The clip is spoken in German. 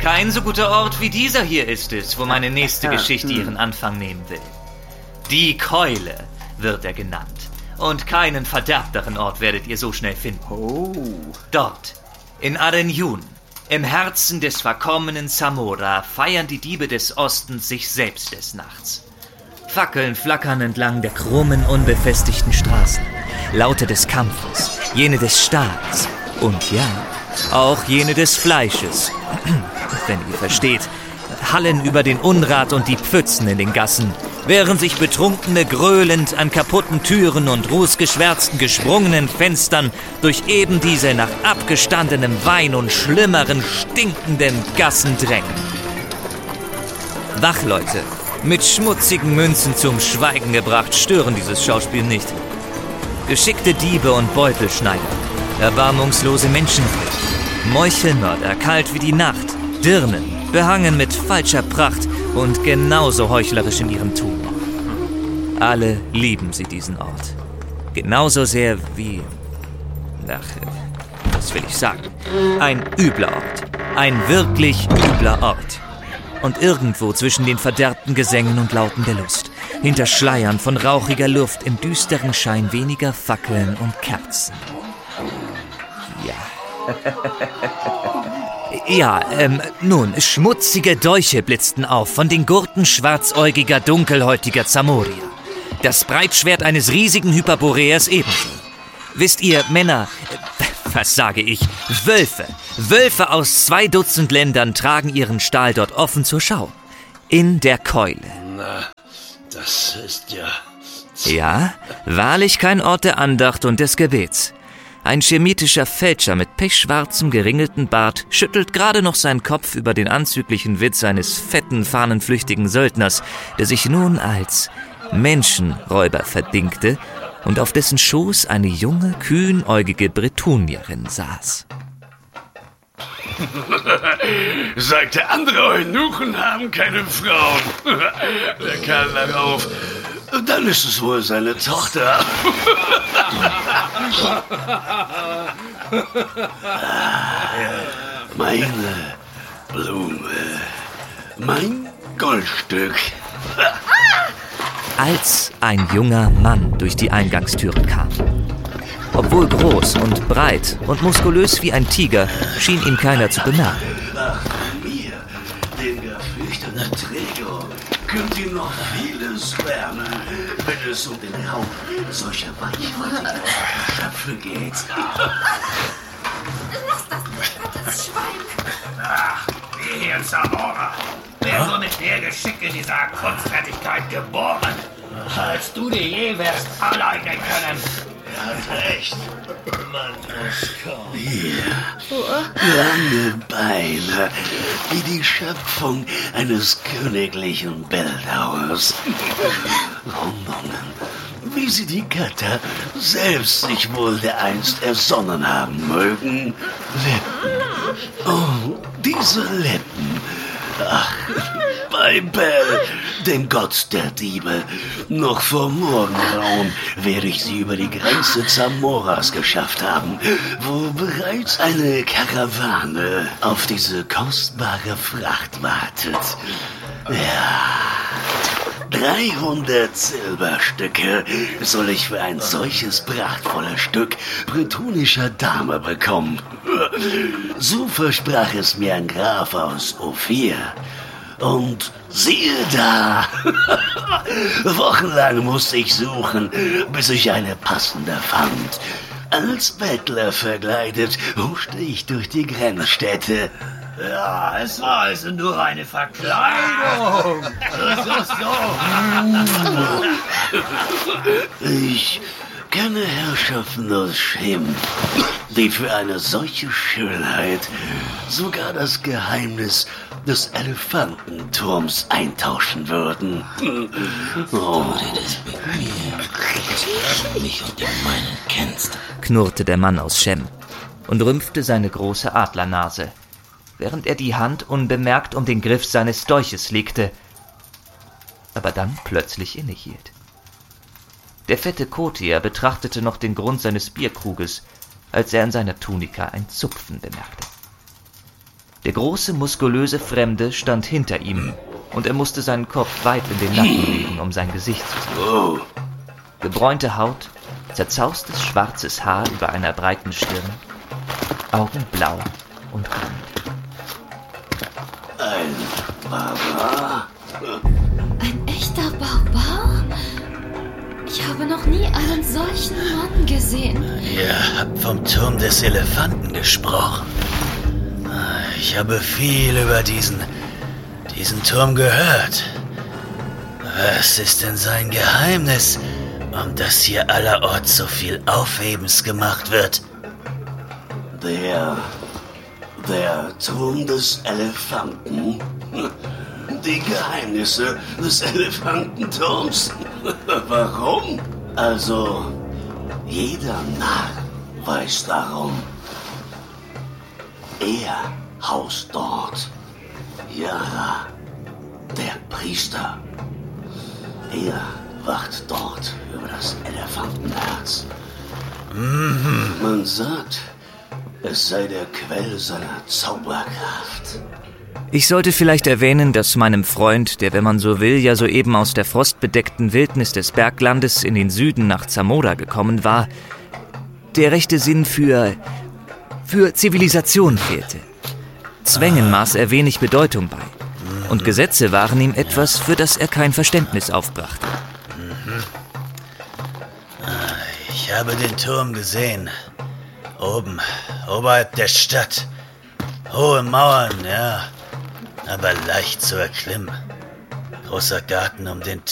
Kein so guter Ort wie dieser hier ist es, wo meine nächste Geschichte ihren Anfang nehmen will. Die Keule wird er genannt. Und keinen verderbteren Ort werdet ihr so schnell finden. Dort, in Arenyun, im Herzen des verkommenen Zamora, feiern die Diebe des Ostens sich selbst des Nachts. Fackeln flackern entlang der krummen, unbefestigten Straßen. Laute des Kampfes, jene des Stahls und ja, auch jene des Fleisches. Wenn ihr versteht, hallen über den Unrat und die Pfützen in den Gassen, während sich Betrunkene gröhlend an kaputten Türen und rußgeschwärzten gesprungenen Fenstern durch eben diese nach abgestandenem Wein und schlimmeren, stinkenden Gassen drängen. Wachleute, mit schmutzigen Münzen zum Schweigen gebracht, stören dieses Schauspiel nicht. Geschickte Diebe und Beutelschneider, erbarmungslose Menschenräuber, Meuchelmörder, kalt wie die Nacht, Dirnen, behangen mit falscher Pracht und genauso heuchlerisch in ihrem Tun. Alle lieben sie diesen Ort. Genauso sehr wie... was will ich sagen? Ein übler Ort. Ein wirklich übler Ort. Und irgendwo zwischen den verderbten Gesängen und Lauten der Lust, hinter Schleiern von rauchiger Luft, im düsteren Schein weniger Fackeln und Kerzen. Nun, schmutzige Dolche blitzten auf von den Gurten schwarzäugiger, dunkelhäutiger Zamorier. Das Breitschwert eines riesigen Hyperboreers ebenso. Wisst ihr, Männer, was sage ich, Wölfe. Wölfe aus 2 Dutzend Ländern tragen ihren Stahl dort offen zur Schau. In der Keule. Na, das ist ja... Ja, wahrlich kein Ort der Andacht und des Gebets. Ein chemitischer Fälscher mit pechschwarzem, geringelten Bart schüttelt gerade noch seinen Kopf über den anzüglichen Witz eines fetten, fahnenflüchtigen Söldners, der sich nun als Menschenräuber verdingte und auf dessen Schoß eine junge, kühnäugige Bretonierin saß. Sagte andere Eunuchen haben keine Frauen. Der kam darauf. Dann ist es wohl seine Tochter. Meine Blume. Mein Goldstück. Als ein junger Mann durch die Eingangstüre kam. Obwohl groß und breit und muskulös wie ein Tiger, schien ihn keiner zu bemerken. Ach, mir, den gefürchteten Träger, könnt ihr noch vieles lernen, wenn es um den Raub solcher weichhaltiger Schöpfe geht. Lass das nicht, das Schwein. Ach, wir hier in Zamora. Wer so mit der Geschick in dieser Kunstfertigkeit geboren? Als du dir je wärst verleugnen können. Er hat recht. Man muss kommen. Hier, lange Beine, wie die Schöpfung eines königlichen Bildhauers. Rundungen, wie sie die Götter selbst sich wohl dereinst ersonnen haben mögen. Lippen. Oh, diese Lippen. Ach, bei Bel, dem Gott der Diebe. Noch vor Morgengrauen werde ich sie über die Grenze Zamoras geschafft haben, wo bereits eine Karawane auf diese kostbare Fracht wartet. Ja, 300 Silberstücke soll ich für ein solches prachtvolles Stück bretonischer Dame bekommen. So versprach es mir ein Graf aus Ophir. Und siehe da, wochenlang musste ich suchen, bis ich eine passende fand. Als Bettler verkleidet huschte ich durch die Grenzstädte. Ja, es war also nur eine Verkleidung. Ich kenne Herrschaften aus Schem, die für eine solche Schönheit sogar das Geheimnis des Elefantenturms eintauschen würden. Du redest mit mir, dass du mich und den meinen kennst, knurrte der Mann aus Schem und rümpfte seine große Adlernase, während er die Hand unbemerkt um den Griff seines Dolches legte, aber dann plötzlich innehielt. Der fette Kotier betrachtete noch den Grund seines Bierkruges, als er an seiner Tunika ein Zupfen bemerkte. Der große, muskulöse Fremde stand hinter ihm, und er musste seinen Kopf weit in den Nacken legen, um sein Gesicht zu sehen. Oh, Gebräunte Haut, zerzaustes schwarzes Haar über einer breiten Stirn, Augen blau und rund. ein Barbar? Ein echter Barbar? Ich habe noch nie einen solchen Mann gesehen. Ihr habt vom Turm des Elefanten gesprochen. Ich habe viel über diesen Turm gehört. Was ist denn sein Geheimnis, um das hier allerorts so viel Aufhebens gemacht wird? Der Turm des Elefanten? Die Geheimnisse des Elefantenturms? Warum? Also, jeder Narr weiß darum. Er haust dort. Ja, der Priester. Er wacht dort über das Elefantenherz. Man sagt, es sei der Quell seiner Zauberkraft. Ich sollte vielleicht erwähnen, dass meinem Freund, der, wenn man so will, ja soeben aus der frostbedeckten Wildnis des Berglandes in den Süden nach Zamora gekommen war, der rechte Sinn für Zivilisation fehlte. Zwängen maß er wenig Bedeutung bei. Und Gesetze waren ihm etwas, für das er kein Verständnis aufbrachte. Ich habe den Turm gesehen. Oben, oberhalb der Stadt. Hohe Mauern, ja, aber leicht zu erklimmen. Großer Garten um den